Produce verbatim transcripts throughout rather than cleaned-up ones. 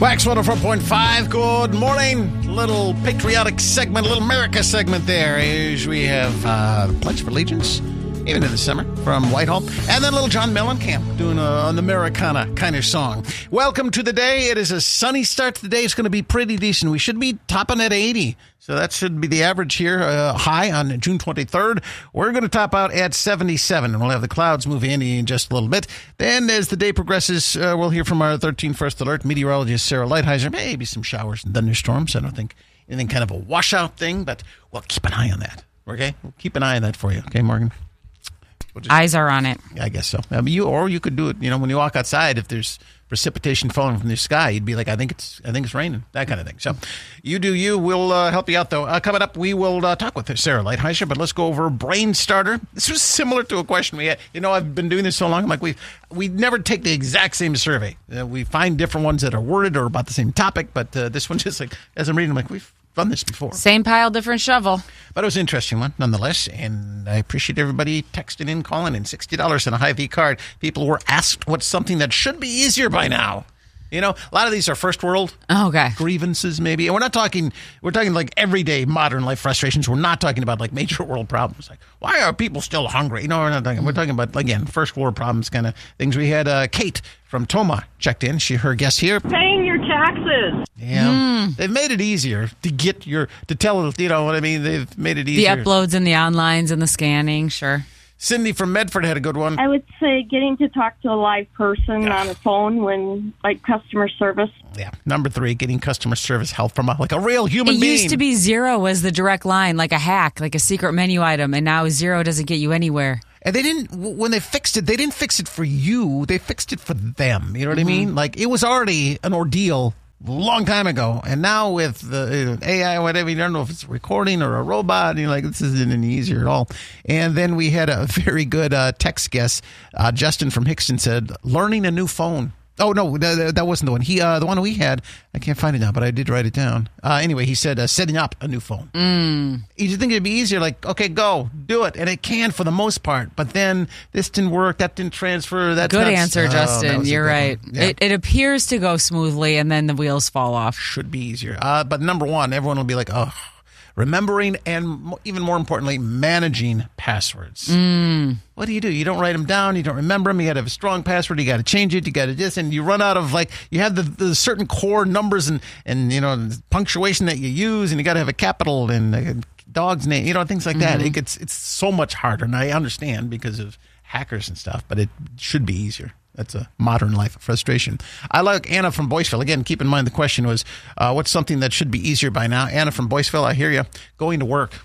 Wax one oh four point five, good morning. Little patriotic segment, little America segment there. As we have uh, the Pledge of Allegiance, even in the summer, from Whitehall. And then little John Mellencamp doing a, an Americana kind of song. Welcome to the day. It is a sunny start to the day. It's going to be pretty decent. We should be topping at eighty. So that should be the average here, uh, high on June twenty-third. We're going to top out at seventy-seven, and we'll have the clouds move in in just a little bit. Then as the day progresses, uh, we'll hear from our thirteen First Alert meteorologist Sarah Lighthizer. Maybe some showers and thunderstorms. I don't think anything kind of a washout thing, but we'll keep an eye on that. Okay? We'll keep an eye on that for you. Okay, Morgan? We'll just, Eyes are on it. I guess so. I mean, you or you could do it. You know, when you walk outside, if there's precipitation falling from the sky, you'd be like, I think it's, I think it's raining. That kind of thing. So, you do you. We'll uh, help you out though. Uh, coming up, we will uh, talk with Sarah Lighthizer. But let's go over Brain Starter. This was similar to a question we had. You know, I've been doing this so long. I'm like, we we never take the exact same survey. Uh, we find different ones that are worded or about the same topic. But uh, this one just like as I'm reading, I'm like, we've done this before. Same pile, different shovel. But it was an interesting one, nonetheless, and I appreciate everybody texting in, calling in. sixty dollars and a Hy-Vee card. People were asked what's something that should be easier by now. You know, a lot of these are first world okay. grievances, maybe. And we're not talking, we're talking like everyday modern life frustrations. We're not talking about like major world problems. Like, why are people still hungry? You know, we're not talking, mm-hmm. we're talking about, again, first world problems kind of things. We had uh, Kate from Toma checked in. She, her guest here. Paying your taxes. Yeah. Mm. They've made it easier to get your, to tell, you know what I mean? They've made it easier. The uploads and the onlines and the scanning, sure. Cindy from Medford had a good one. I would say getting to talk to a live person yeah. on the phone when, like, customer service. Yeah. Number three, getting customer service help from a, like a real human it being. It used to be zero as the direct line, like a hack, like a secret menu item, and now zero doesn't get you anywhere. And they didn't, when they fixed it, they didn't fix it for you. They fixed it for them. You know what mm-hmm. I mean? Like, it was already an ordeal a long time ago. And now with the A I or whatever, you don't know if it's a recording or a robot. You're like, this isn't any easier at all. And then we had a very good uh, text guest. Uh, Justin from Hickston said, learning a new phone. Oh, no, that, that wasn't the one. He, uh, the one we had, I can't find it now, but I did write it down. Uh, anyway, he said, uh, setting up a new phone. Mm. You think it'd be easier, like, okay, go, do it. And it can for the most part. But then this didn't work, that didn't transfer. That's good not, answer, oh, Justin. You're right. Yeah. It, it appears to go smoothly, and then the wheels fall off. Should be easier. Uh, but number one, everyone will be like, oh, remembering and even more importantly, managing passwords. Mm. What do you do? You don't write them down. You don't remember them. You got to have a strong password. You got to change it. You got to this, and you run out of like you have the, the certain core numbers and and you know punctuation that you use, and you got to have a capital and a dog's name. You know things like that. Mm-hmm. It gets it's so much harder, and I understand because of hackers and stuff, but it should be easier. That's a modern life frustration. I like Anna from Boyceville. Again, keep in mind the question was, uh, what's something that should be easier by now? Anna from Boyceville, I hear you. Going to work.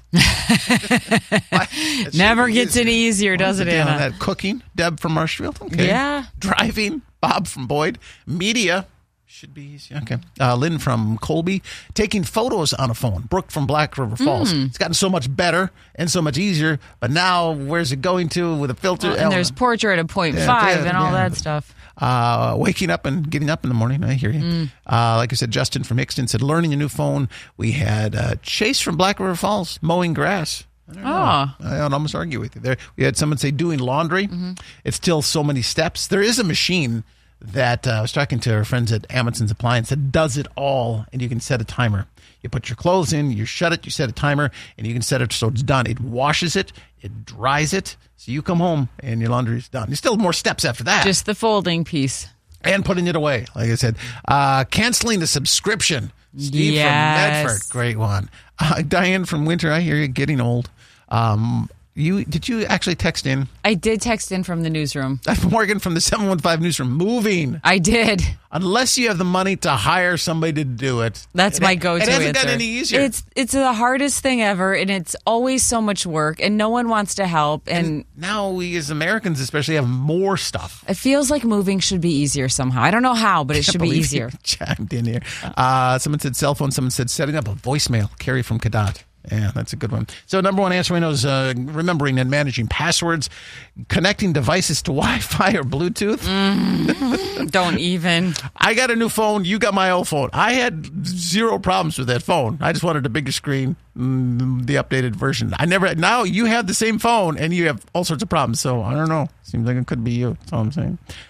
Never gets any easier, does it, Anna? That cooking. Deb from Marshfield. Okay. Yeah. Driving. Bob from Boyd. Media. Should be easy. Okay. Uh, Lynn from Colby. Taking photos on a phone. Brooke from Black River Falls. Mm. It's gotten so much better and so much easier, but now where's it going to with a filter? Well, and there's portrait at point yeah, five yeah, and all yeah. that stuff. Uh, waking up and getting up in the morning. I hear you. Mm. Uh, like I said, Justin from Hickston said, learning a new phone. We had uh, Chase from Black River Falls mowing grass. I don't know. Oh. I would almost argue with you there. We had someone say doing laundry. Mm-hmm. It's still so many steps. There is a machine that uh, I was talking to our friends at Amundsen's Appliance that does it all, and you can set a timer. You put your clothes in, you shut it, you set a timer, and you can set it so it's done. It washes it, it dries it, so you come home and your laundry's done. There's still more steps after that. Just the folding piece. And putting it away, like I said. Uh, canceling the subscription. Steve yes. from Medford, great one. Uh, Diane from Winter, I hear you, getting old. Um You did you actually text in? I did text in from the newsroom. Morgan from the seven one five newsroom. Moving. I did. Unless you have the money to hire somebody to do it. That's it, my go-to answer. It hasn't answer. gotten any easier. It's it's the hardest thing ever, and it's always so much work, and no one wants to help. And, and now we as Americans especially have more stuff. It feels like moving should be easier somehow. I don't know how, but it should be easier. Chimed in here. Uh, someone said cell phone. Someone said setting up a voicemail. Carrie from Cadott. Yeah, that's a good one. So number one answer we know is uh, remembering and managing passwords, connecting devices to Wi-Fi or Bluetooth. Mm, don't even. I got a new phone. You got my old phone. I had zero problems with that phone. I just wanted a bigger screen, mm, the updated version. I never. Now you have the same phone and you have all sorts of problems. So I don't know. Seems like it could be you. That's all I'm saying.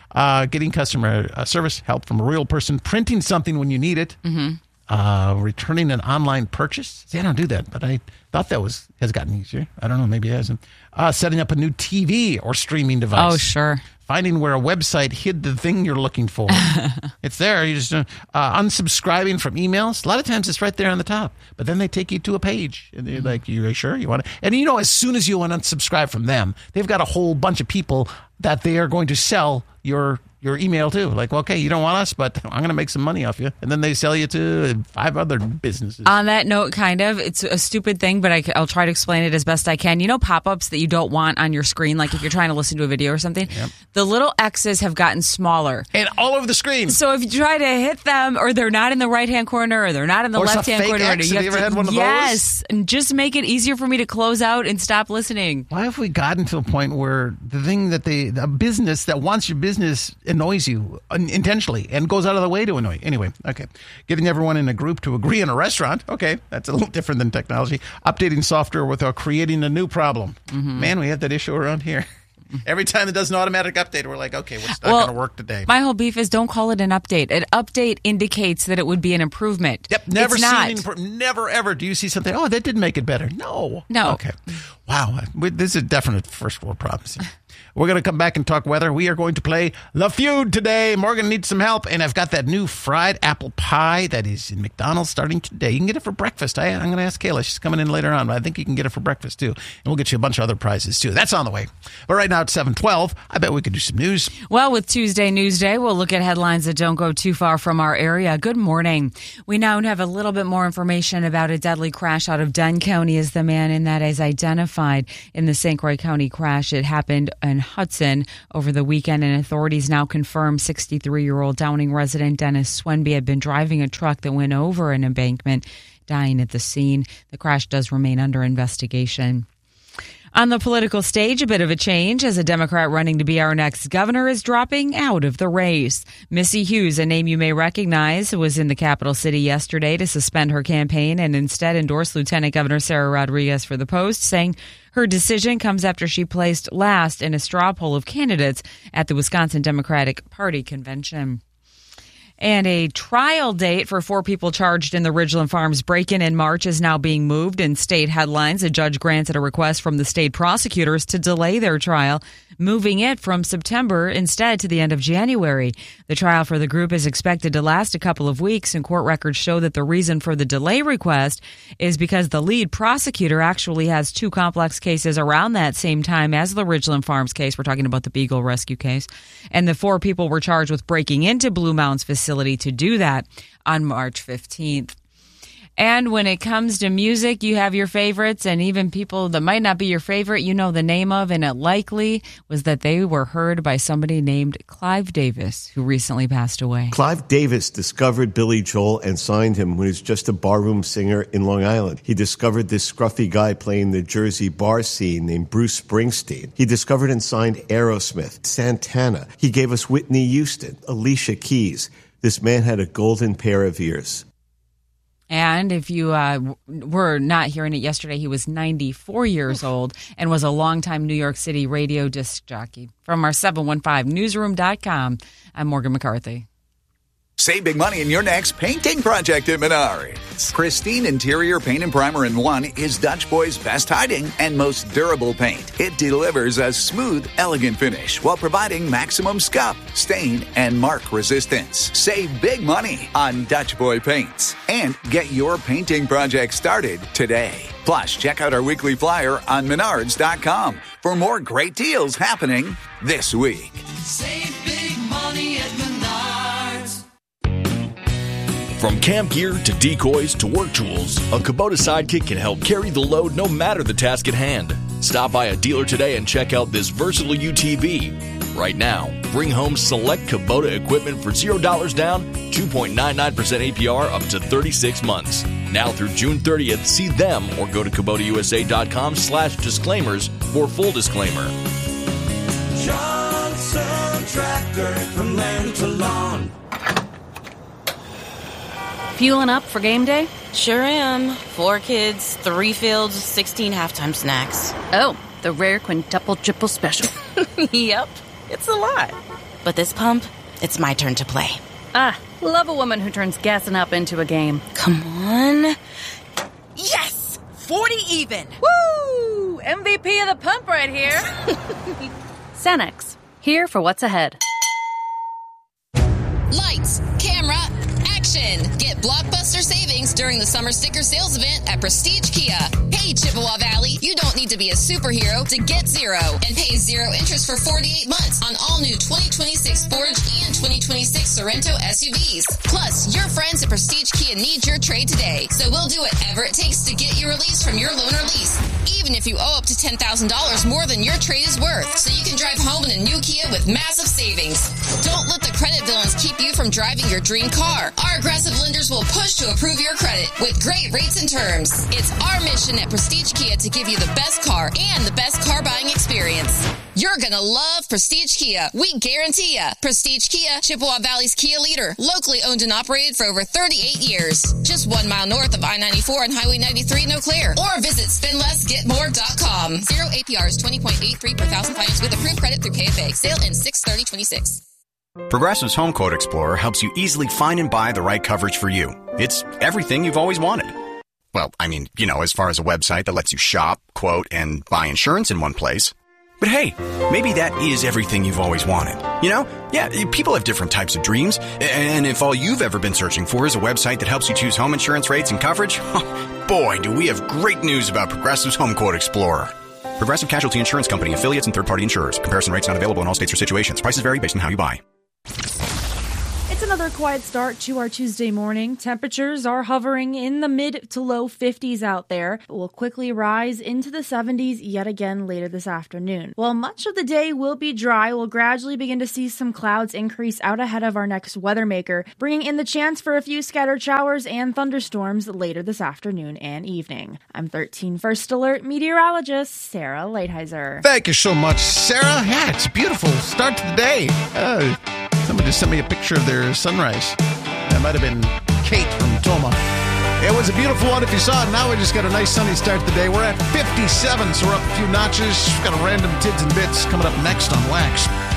uh, getting customer uh, service help from a real person, printing something when you need it, mm-hmm. uh, returning an online purchase. See, I don't do that, but I thought that was has gotten easier. I don't know, maybe it hasn't. Uh, setting up a new T V or streaming device. Oh, sure. Finding where a website hid the thing you're looking for. It's there. You just uh, unsubscribing from emails. A lot of times it's right there on the top, but then they take you to a page, and they're like, "You sure you want to?" And you know, as soon as you want to unsubscribe from them, they've got a whole bunch of people that they are going to sell your your email to. Like, well, okay, you don't want us, but I'm going to make some money off you, and then they sell you to five other businesses. On that note, kind of, it's a stupid thing, but I, I'll try to explain it as best I can. You know, pop-ups that you don't want on your screen, like if you're trying to listen to a video or something. Yep. The little X's have gotten smaller. And all over the screen. So if you try to hit them, or they're not in the right-hand corner, or they're not in the or left-hand corner. X. You Have you ever to, had one of yes, those? Yes, and just make it easier for me to close out and stop listening. Why have we gotten to a point where the thing that they, a business that wants your business annoys you intentionally and goes out of the way to annoy you? Anyway, okay. Getting everyone in a group to agree in a restaurant. Okay, that's a little different than technology. Updating software without creating a new problem. Mm-hmm. Man, we have that issue around here. Every time it does an automatic update, we're like, okay, what's not well, going to work today? My whole beef is don't call it an update. An update indicates that it would be an improvement. Yep, never it's seen not. Imp- never ever do you see something, oh, that did make it better. No. No. Okay. Wow. This is a definite first world problem. We're going to come back and talk weather. We are going to play The Feud today. Morgan needs some help, and I've got that new fried apple pie that is in McDonald's starting today. You can get it for breakfast. I, I'm going to ask Kayla. She's coming in later on, but I think you can get it for breakfast, too. And we'll get you a bunch of other prizes, too. That's on the way. But right now, it's seven twelve. I bet we could do some news. Well, with Tuesday News Day, we'll look at headlines that don't go too far from our area. Good morning. We now have a little bit more information about a deadly crash out of Dunn County as the man in that is identified in the Saint Croix County crash. It happened in Hudson over the weekend, and authorities now confirm sixty-three-year-old Downing resident Dennis Swenby had been driving a truck that went over an embankment, dying at the scene. The crash does remain under investigation. On the political stage, a bit of a change as a Democrat running to be our next governor is dropping out of the race. Missy Hughes, a name you may recognize, was in the capital city yesterday to suspend her campaign and instead endorsed Lieutenant Governor Sarah Rodriguez for the post, saying her decision comes after she placed last in a straw poll of candidates at the Wisconsin Democratic Party convention. And a trial date for four people charged in the Ridgeland Farms break-in in March is now being moved in state headlines. A judge granted a request from the state prosecutors to delay their trial, moving it from September instead to the end of January. The trial for the group is expected to last a couple of weeks, and court records show that the reason for the delay request is because the lead prosecutor actually has two complex cases around that same time as the Ridgeland Farms case. We're talking about the Beagle rescue case. And the four people were charged with breaking into Blue Mountain's facility to do that on March fifteenth. And when it comes to music, you have your favorites, and even people that might not be your favorite, you know the name of, and it likely was that they were heard by somebody named Clive Davis, who recently passed away. Clive Davis discovered Billy Joel and signed him when he was just a barroom singer in Long Island. He discovered this scruffy guy playing the Jersey bar scene named Bruce Springsteen. He discovered and signed Aerosmith, Santana. He gave us Whitney Houston, Alicia Keys. This man had a golden pair of ears. And if you uh, were not hearing it yesterday, he was ninety-four years old and was a longtime New York City radio disc jockey. From our seven one five newsroom dot com, I'm Morgan McCarthy. Save big money in your next painting project at Menards. Pristine Interior Paint and Primer in One is Dutch Boy's best hiding and most durable paint. It delivers a smooth, elegant finish while providing maximum scuff, stain, and mark resistance. Save big money on Dutch Boy paints and get your painting project started today. Plus, check out our weekly flyer on menards dot com for more great deals happening this week. Save big money at Menards. From camp gear to decoys to work tools, a Kubota Sidekick can help carry the load no matter the task at hand. Stop by a dealer today and check out this versatile U T V. Right now, bring home select Kubota equipment for zero dollars down, two point nine nine percent A P R up to thirty-six months. Now through June thirtieth, see them or go to Kubota U S A dot com slash disclaimers for full disclaimer. Johnson Tractor from land to lawn. Fueling up for game day? Sure am. Four kids, three fields, sixteen halftime snacks. Oh, the rare quintuple triple special. Yep, it's a lot. But this pump, it's my turn to play. Ah, love a woman who turns gassing up into a game. Come on. Yes! forty even. Woo! M V P of the pump right here. Cenex, here for what's ahead. Lights, camera, action! Get blockbuster savings during the summer sticker sales event at Prestige Kia. Hey, Chippewa Valley, you don't need to be a superhero to get zero and pay zero interest for forty-eight months on all new twenty twenty-six Forge and twenty twenty-six Sorrento S U Vs. Plus, your friends at Prestige Kia need your trade today, so we'll do whatever it takes to get you released from your loan or lease, even if you owe up to ten thousand dollars more than your trade is worth, so you can drive home in a new Kia with massive savings. Don't let the credit villains keep you from driving your dream car. Our aggressive lenders will push to approve your credit with great rates and terms. It's our mission at Prestige Kia to give you the best car and the best car buying experience. You're gonna love Prestige Kia. We guarantee ya. Prestige Kia, Chippewa Valley's Kia leader. Locally owned and operated for over thirty-eight years. Just one mile north of I ninety-four and Highway ninety-three in Eau Claire. Or visit spend less get more dot com. Zero A P R is twenty point eight three per thousand finance with approved credit through K F A. Sale in six thirty twenty-six. Progressive's Home Quote Explorer helps you easily find and buy the right coverage for you. It's everything you've always wanted. Well, I mean, you know, as far as a website that lets you shop, quote, and buy insurance in one place. But hey, maybe that is everything you've always wanted. You know? Yeah, people have different types of dreams. And if all you've ever been searching for is a website that helps you choose home insurance rates and coverage, boy, do we have great news about Progressive's Home Quote Explorer. Progressive Casualty Insurance Company, affiliates, and third-party insurers. Comparison rates not available in all states or situations. Prices vary based on how you buy. It's another quiet start to our Tuesday morning. Temperatures are hovering in the mid to low fifties out there. It will quickly rise into the seventies yet again later this afternoon. While much of the day will be dry, we'll gradually begin to see some clouds increase out ahead of our next weather maker, bringing in the chance for a few scattered showers and thunderstorms later this afternoon and evening. I'm thirteen First Alert meteorologist Sarah Lighthizer. Thank you so much, Sarah. Yeah, it's a beautiful start to the day. Uh, Somebody just sent me a picture of their sunrise. That might have been Kate from Toma. It was a beautiful one if you saw it. Now we just got a nice sunny start to the day. We're at fifty-seven, so we're up a few notches. We've got a random Tids and Bits coming up next on Wax.